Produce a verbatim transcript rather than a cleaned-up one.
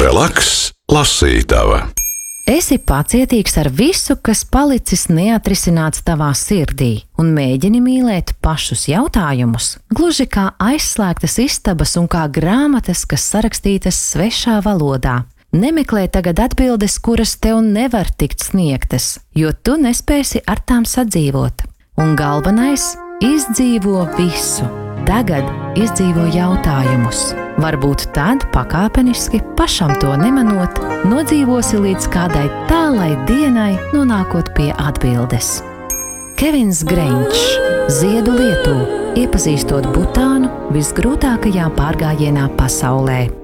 Relaks, lasītava. Esi pacietīgs ar visu, kas palicis neatrisināts tavā sirdī, un mēģini mīlēt pašus jautājumus, gluži kā aizslēgtas istabas un kā grāmatas, kas sarakstītas svešā valodā. Nemeklē tagad atbildes, kuras tev nevar tikt sniegtas, jo tu nespēsi ar tām sadzīvot. Un galvenais – izdzīvo visu. Tagad izdzīvo jautājumus. Varbūt tad pakāpeniski, pašam to nemanot, nodzīvosi līdz kādai tālai dienai, nonākot pie atbildes. Kevins Greiņš, Ziedu lietu, iepazīstot Butānu visgrūtākajā pārgājienā pasaulē.